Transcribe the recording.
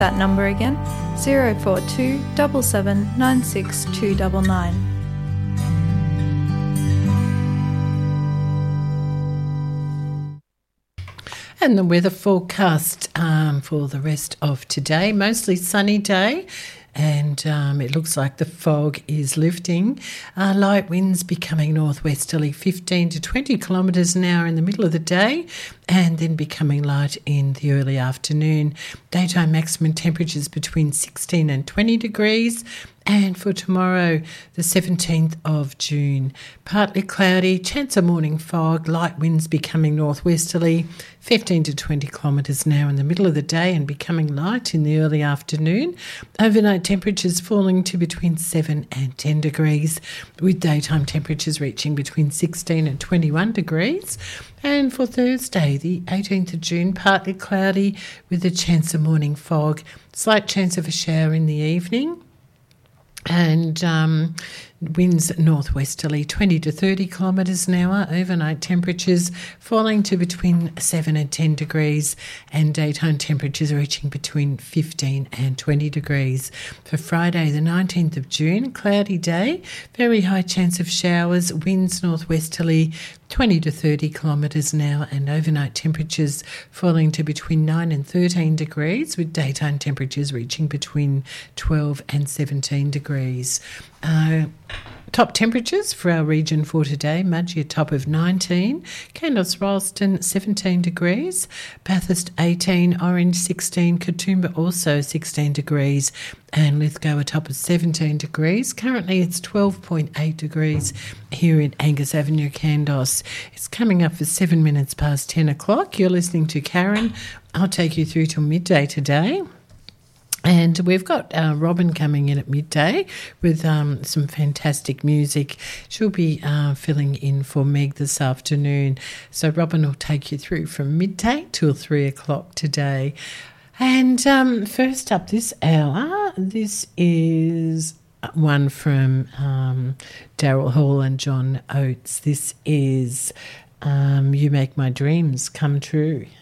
That number again, 042 77 96 299. And the weather forecast for the rest of today, mostly sunny day. And it looks like the fog is lifting. Light winds becoming northwesterly 15 to 20 kilometres an hour in the middle of the day, and then becoming light in the early afternoon. Daytime maximum temperatures between 16 and 20 degrees. And for tomorrow, the 17th of June, partly cloudy, chance of morning fog, light winds becoming northwesterly, 15 to 20 kilometres an hour in the middle of the day and becoming light in the early afternoon. Overnight temperatures falling to between 7 and 10 degrees, with daytime temperatures reaching between 16 and 21 degrees. And for Thursday, the 18th of June, partly cloudy with a chance of morning fog, slight chance of a shower in the evening. And winds northwesterly 20 to 30 kilometres an hour, overnight temperatures falling to between 7 and 10 degrees, and daytime temperatures reaching between 15 and 20 degrees. For Friday the 19th of June, cloudy day, very high chance of showers, winds northwesterly 20 to 30 kilometres an hour, and overnight temperatures falling to between 9 and 13 degrees, with daytime temperatures reaching between 12 and 17 degrees. Top temperatures for our region for today: Mudgee a top of 19, Kandos Rolleston 17 degrees, Bathurst 18, Orange 16, Katoomba also 16 degrees, and Lithgow a top of 17 degrees. Currently it's 12.8 degrees here in Angus Avenue, Kandos. It's coming up for 7 minutes past 10 o'clock. You're listening to Karen. I'll take you through till midday today. And we've got Robin coming in at midday with some fantastic music. She'll be filling in for Meg this afternoon. So Robin will take you through from midday till 3 o'clock today. And first up this hour, this is one from Daryl Hall and John Oates. This is You Make My Dreams Come True.